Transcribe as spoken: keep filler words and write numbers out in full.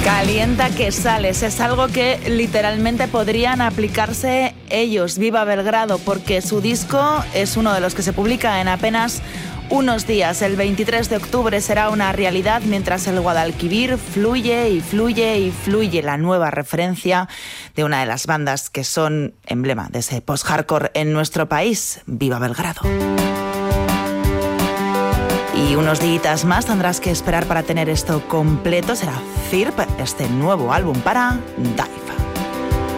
Calienta que sales, es algo que literalmente podrían aplicarse ellos, Viva Belgrado, porque su disco es uno de los que se publica en apenas unos días. El veintitrés de octubre será una realidad, mientras el Guadalquivir fluye y fluye y fluye, la nueva referencia de una de las bandas que son emblema de ese post-hardcore en nuestro país, Viva Belgrado. Y unos días más tendrás que esperar para tener esto completo. Será Cirp, este nuevo álbum para Dive.